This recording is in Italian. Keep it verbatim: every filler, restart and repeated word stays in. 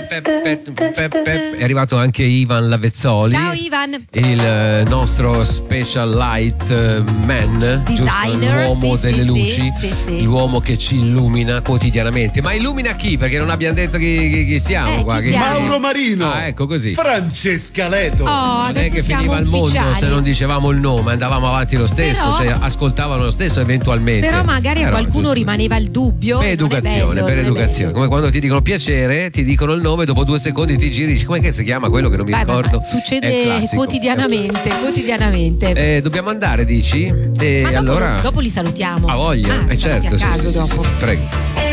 È arrivato anche Ivan Lavezzoli. Ciao Ivan. Il nostro special light man, designer, giusto? L'uomo sì, delle sì, luci, sì, sì. l'uomo che ci illumina quotidianamente. Ma illumina chi? Perché non abbiamo detto chi, chi, chi siamo Eh, qua. chi Chi- siamo? Mauro Marino. Ah, ecco così. Francesca Leto. Oh, Non è adesso che siamo finiva il mondo ufficiali. se non dicevamo il nome, andavamo avanti lo stesso, Però- cioè ascoltavano lo stesso eventualmente. Però magari a Però, qualcuno giusto. rimaneva il dubbio. Per non è educazione, bello, per non è educazione. bello. Come quando ti dicono piacere, ti dicono il nome, dopo due secondi ti giri e dici come che si chiama quello che non mi Vai, vai, ricordo. vai. È il Succede classico. quotidianamente, quotidianamente. Eh, dobbiamo andare, dici? E Ma dopo, allora dopo li salutiamo. a voglia, Ah, eh saluti certo, a sì, caso sì, sì, dopo. sì, prego.